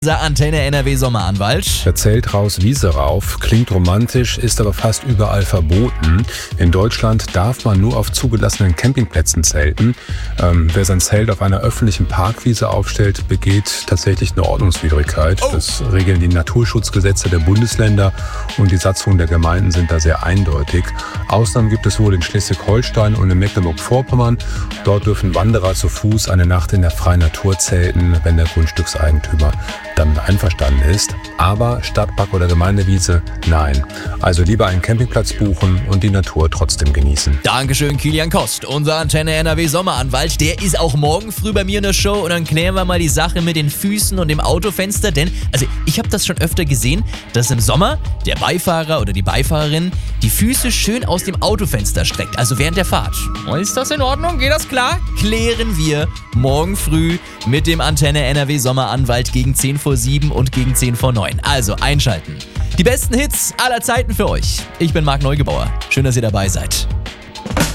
Unser Antenne NRW Sommeranwalt. Der Zelt raus, Wiese rauf, klingt romantisch, ist aber fast überall verboten. In Deutschland darf man nur auf zugelassenen Campingplätzen zelten. Wer sein Zelt auf einer öffentlichen Parkwiese aufstellt, begeht tatsächlich eine Ordnungswidrigkeit. Das regeln die Naturschutzgesetze der Bundesländer und die Satzungen der Gemeinden sind da sehr eindeutig. Ausnahmen gibt es wohl in Schleswig-Holstein und in Mecklenburg-Vorpommern. Dort dürfen Wanderer zu Fuß eine Nacht in der freien Natur zelten, wenn der Grundstückseigentümer damit einverstanden ist. Aber Stadtpark oder Gemeindewiese, nein. Also lieber einen Campingplatz buchen und die Natur trotzdem genießen. Dankeschön, Kilian Kost, unser Antenne NRW Sommeranwalt. Der ist auch morgen früh bei mir in der Show und dann klären wir mal die Sache mit den Füßen und dem Autofenster. Denn, ich habe das schon öfter gesehen, dass im Sommer der Beifahrer oder die Beifahrerin die Füße schön aus dem Autofenster streckt, also während der Fahrt. Ist das in Ordnung? Geht das klar? Klären wir morgen früh mit dem Antenne NRW Sommeranwalt gegen 10 vor 7 und gegen 10 vor 9. Also einschalten. Die besten Hits aller Zeiten für euch. Ich bin Marc Neugebauer. Schön, dass ihr dabei seid.